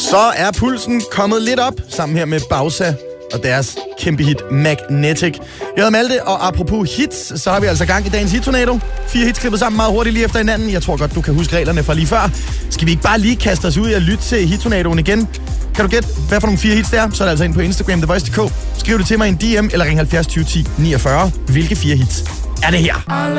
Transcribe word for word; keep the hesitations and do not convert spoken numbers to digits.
Så er pulsen kommet lidt op, sammen her med Bausa og deres kæmpe hit Magnetic. Jeg hedder Malte, og apropos hits, så har vi altså gang i dagens hit-tornado. Fire hits klippet sammen meget hurtigt lige efter hinanden. Jeg tror godt, du kan huske reglerne fra lige før. Skal vi ikke bare lige kaste os ud og lytte til hit-tornadoen igen? Kan du gætte, hvad for nogle fire hits det er? Så er det altså ind på Instagram, The Voice punktum d k. Skriv det til mig i en D M eller ring halvfjerds tyve ti niogfyrre. Hvilke fire hits er det her?